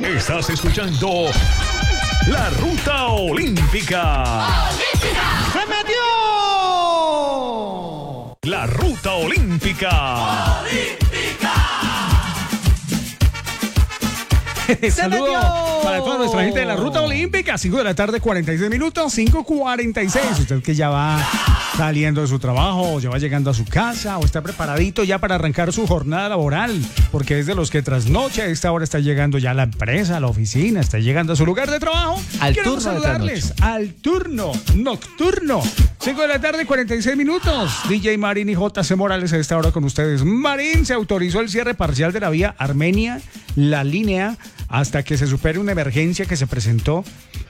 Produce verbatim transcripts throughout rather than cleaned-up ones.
Estás escuchando La Ruta Olímpica. ¡Olímpica! ¡Se metió! La Ruta Olímpica. ¡Olímpica! Saludos para toda nuestra gente de la Ruta Olímpica. cinco de la tarde, cuarenta y seis minutos, cinco cuarenta y seis. Usted que ya va saliendo de su trabajo, o ya va llegando a su casa, o está preparadito ya para arrancar su jornada laboral, porque es de los que trasnoche a esta hora está llegando ya a la empresa, a la oficina, está llegando a su lugar de trabajo. Al Queremos turno de saludarles al turno nocturno. cinco de la tarde, cuarenta y seis minutos. D J Marín y J C Morales a esta hora con ustedes. Marín, se autorizó el cierre parcial de la vía Armenia, la línea, hasta que se supere una emergencia que se presentó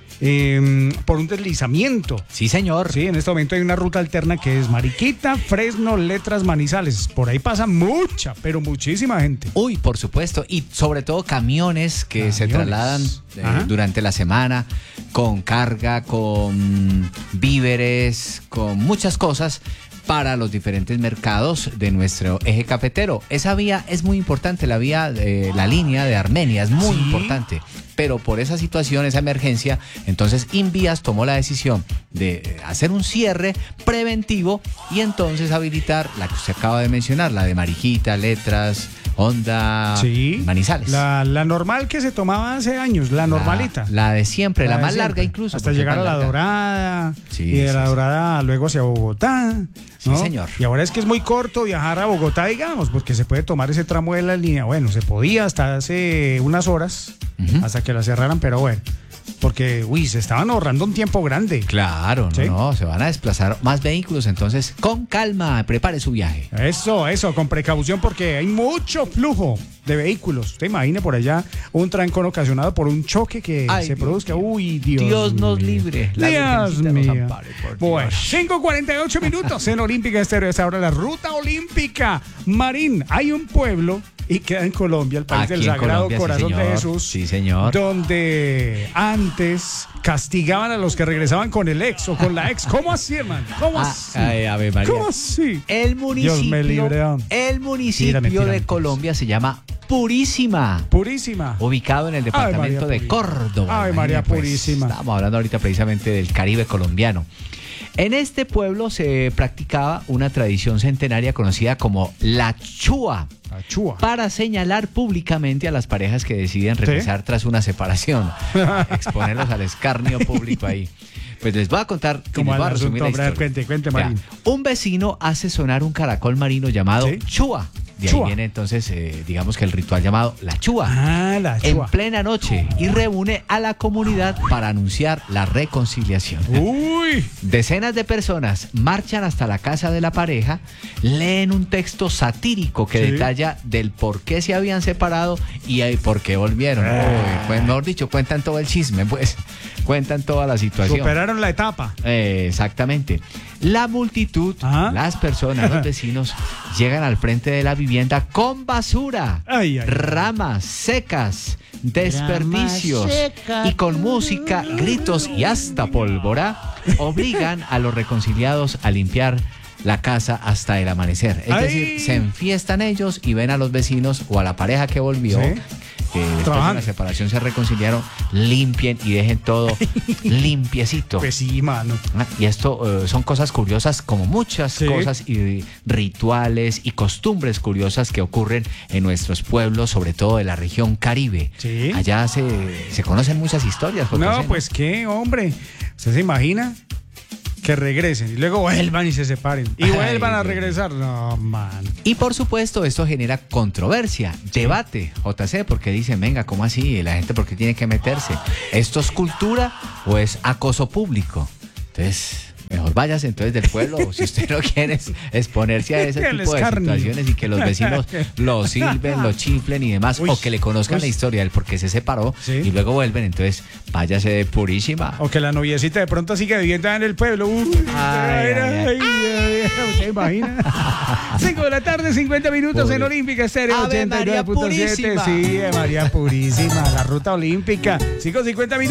eh, por un deslizamiento. Sí, señor. Sí, en este momento hay una ruta alterna que es Mariquita, Fresno, Letras, Manizales. Por ahí pasa mucha, pero muchísima gente. Uy, por supuesto. Y sobre todo camiones que Camiones. se trasladan eh, durante la semana con carga, con víveres, con muchas cosas para los diferentes mercados de nuestro eje cafetero. Esa vía es muy importante, la vía, de, la línea de Armenia es muy Sí. importante, pero por esa situación, esa emergencia, entonces Invías tomó la decisión de hacer un cierre preventivo y entonces habilitar la que usted acaba de mencionar, la de Mariquita, Letras, Honda, Sí. Manizales. La, la normal que se tomaba hace años, la normalita. La, la de siempre, la, de más siempre. larga incluso. Hasta porque llegar a es la más larga. Dorada. Sí, y de sí, la sí. Dorada luego hacia Bogotá. ¿no? Sí, señor. Y ahora es que es muy corto viajar a Bogotá, digamos, porque se puede tomar ese tramo de la línea. Bueno, se podía hasta hace unas horas, Ujú. hasta que la cerraran, pero bueno. Porque, uy, se estaban ahorrando un tiempo grande. Claro, no, Sí. no, se van a desplazar más vehículos, entonces con calma, prepare su viaje. Eso, eso, con precaución porque hay mucho flujo de vehículos. Usted imagine por allá un trancón ocasionado por un choque que Ay, se Dios produzca. mío. Uy, Dios Dios nos mío. libre. La Dios Virgencita nos mío. ampare, por Bueno, Dios. cinco cuarenta y ocho minutos en Olímpica Estéreo. Es ahora la Ruta Olímpica. Marín, hay un pueblo y queda en Colombia, el país Aquí del en Sagrado Colombia, sí, Corazón de señor. Jesús. Sí, señor. Donde antes castigaban a los que regresaban con el ex o con la ex. ¿Cómo así, hermano? ¿Cómo Ah, así? ay, Ave María. ¿Cómo así? El municipio, Dios me libre, hombre. el municipio Mentira, mentira, de mentira. Colombia se llama Purísima, Purísima. ubicado en el departamento María de Purísima. Córdoba. Ay, María Imagine, pues, Purísima. Estamos hablando ahorita precisamente del Caribe colombiano. En este pueblo se practicaba una tradición centenaria conocida como la chúa, La chúa. para señalar públicamente a las parejas que deciden regresar tras una separación, exponerlos al escarnio público ahí. Pues les voy a contar y Como les voy a el resumir asunto, la hombre, historia. cuente, cuente, Vea, Marín. un vecino hace sonar un caracol marino llamado ¿Sí? chúa. De Chúa. ahí viene entonces, eh, digamos que el ritual llamado la chúa. Ah, la En chúa. plena noche y reúne a la comunidad para anunciar la reconciliación. Uy. Decenas de personas marchan hasta la casa de la pareja, leen un texto satírico que Sí. detalla del por qué se habían separado y eh, por qué volvieron. Ah. Uy, pues mejor dicho, cuentan todo el chisme, pues, cuentan toda la situación. Superaron la etapa. Eh, exactamente. La multitud, Ajá. las personas, los vecinos, llegan al frente de la vivienda con basura, Ay, ay. ramas secas, desperdicios seca. y con música, gritos y hasta pólvora, obligan a los reconciliados a limpiar la casa hasta el amanecer. Es Ay. decir, se enfiestan ellos y ven a los vecinos o a la pareja que volvió, Sí. que después de Trabajando. la separación se reconciliaron, limpien y dejen todo limpiecito. Pues sí, mano. Ah, Y esto eh, son cosas curiosas, como muchas Sí. cosas y rituales y costumbres curiosas que ocurren en nuestros pueblos, sobre todo de la región Caribe. Sí. Allá se, se conocen muchas historias. José, No, pues qué, hombre. ¿Usted se imagina? Que regresen y luego vuelvan y se separen. Y Ay, vuelvan a Dios regresar. No, man. Y por supuesto esto genera controversia, debate, J C, porque dicen, venga, ¿cómo así? ¿La gente por qué tiene que meterse? ¿Esto es cultura o es acoso público? Entonces, mejor váyase entonces del pueblo, o si usted no quiere es- exponerse a ese El tipo de escarnio. situaciones y que los vecinos lo silben, lo chiflen y demás, Uy, o que le conozcan uy. la historia del por qué se separó Sí. y luego vuelven, entonces váyase de Purísima. O que la noviecita de pronto sigue viviendo en el pueblo. Uy, Ay, ay, ay, ay, ay, ¿usted imagina? cinco de la tarde, cincuenta minutos Pobre. en Olímpica Estéreo Ave ochenta y nueve María punto siete. Purísima. Sí, María Purísima, la Ruta Olímpica. cinco cincuenta minutos.